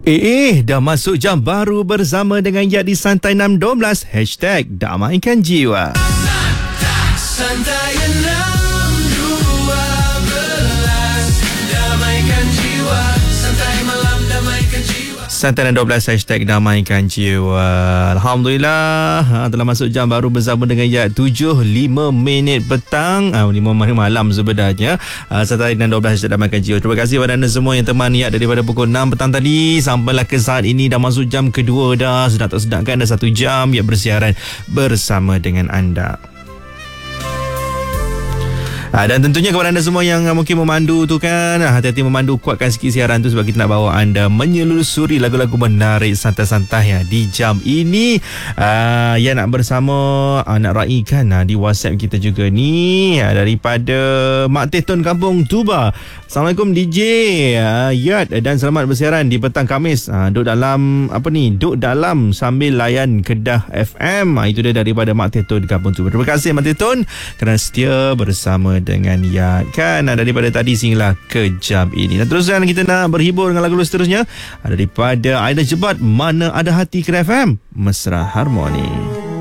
Dah masuk jam baru bersama dengan Yat di Santai 612 #Damaikan Jiwa. Santai 612 Damaikan Jiwa. Santai malam damaikan jiwa. Santai 612 #Damaikan Jiwa. Alhamdulillah, telah masuk jam baru bersama dengan Yat 7.05 petang, 5 malam sebenarnya. Santai 612 #Damaikan Jiwa. Terima kasih kepada anda semua yang temani Yat daripada pukul 6 petang tadi sampailah ke saat ini. Dah masuk jam kedua dah. Sedap tak sedap kan? Dah 1 jam Yat bersiaran bersama dengan anda. Dan tentunya kepada anda semua yang mungkin memandu tu kan, hati-hati memandu, kuatkan sikit siaran tu sebab kita nak bawa anda menyelusuri lagu-lagu menarik santai-santai di jam ini. Yang nak bersama, nak raikan di WhatsApp kita juga ni, daripada Mak Tetun Kampung Tuba. Assalamualaikum DJ Yat, dan selamat bersiaran di petang Khamis. Duduk dalam sambil layan Kedah FM. Itu dia daripada Mak Tetun Kampung Tuba. Terima kasih Mak Tetun kerana setia bersama dengan Yat kan, daripada tadi sehinggalah ke jam ini. Dan teruskan kita nak berhibur dengan lagu seterusnya daripada Aida Jebat, Mana Ada Hati, Kedah FM, Mesra Harmoni.